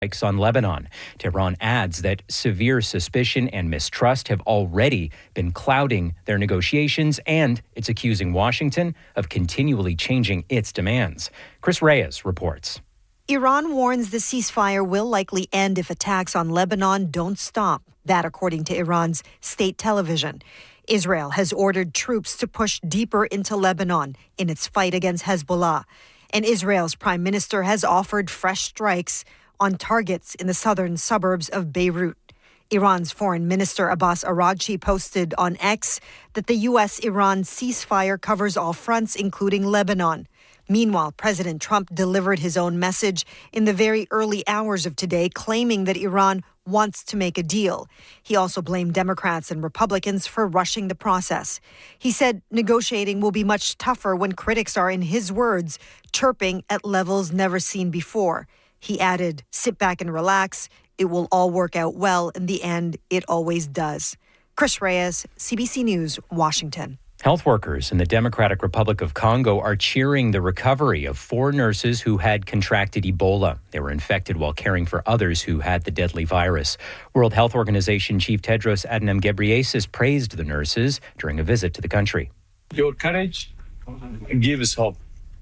strikes on Lebanon. Tehran adds that severe suspicion and mistrust have already been clouding their negotiations, and it's accusing Washington of continually changing its demands. Chris Reyes reports. Iran warns the ceasefire will likely end if attacks on Lebanon don't stop. That according to Iran's state television. Israel has ordered troops to push deeper into Lebanon in its fight against Hezbollah. And Israel's prime minister has offered fresh strikes on targets in the southern suburbs of Beirut. Iran's foreign minister Abbas Araghchi posted on X that the U.S.-Iran ceasefire covers all fronts, including Lebanon. Meanwhile, President Trump delivered his own message in the very early hours of today, claiming that Iran wants to make a deal. He also blamed Democrats and Republicans for rushing the process. He said negotiating will be much tougher when critics are, in his words, chirping at levels never seen before. He added, "Sit back and relax. It will all work out well. In the end, it always does." Chris Reyes, CBC News, Washington. Health workers in the Democratic Republic of Congo are cheering the recovery of 4 nurses who had contracted Ebola. They were infected while caring for others who had the deadly virus. World Health Organization Chief Tedros Adhanom Ghebreyesus praised the nurses during a visit to the country. Your courage gives hope,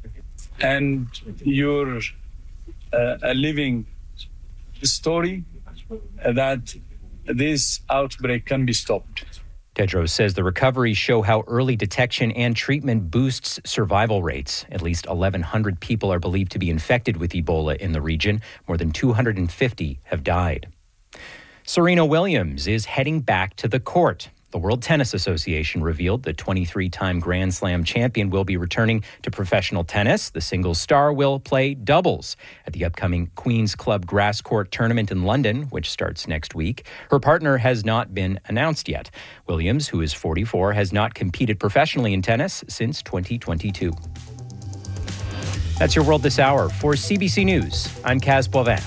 and you're a living story that this outbreak can be stopped. Tedros says the recoveries show how early detection and treatment boosts survival rates. At least 1,100 people are believed to be infected with Ebola in the region. More than 250 have died. Serena Williams is heading back to the court. The World Tennis Association revealed the 23-time Grand Slam champion will be returning to professional tennis. The singles star will play doubles at the upcoming Queen's Club Grass Court Tournament in London, which starts next week. Her partner has not been announced yet. Williams, who is 44, has not competed professionally in tennis since 2022. That's your World This Hour. For CBC News, I'm Kaz Boivin.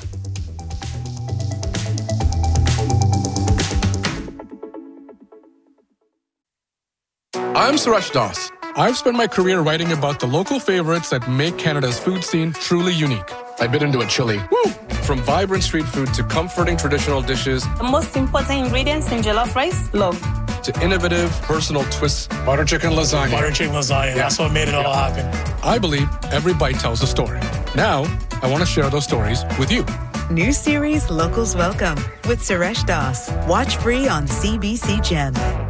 I'm Suresh Das. I've spent my career writing about the local favorites that make Canada's food scene truly unique. I bit into a chili. Woo! From vibrant street food to comforting traditional dishes. The most important ingredients in jollof rice, love. To innovative, personal twists. Butter chicken lasagna. Yeah. That's what made it all happen. I believe every bite tells a story. Now, I want to share those stories with you. New series Locals Welcome with Suresh Das. Watch free on CBC Gem.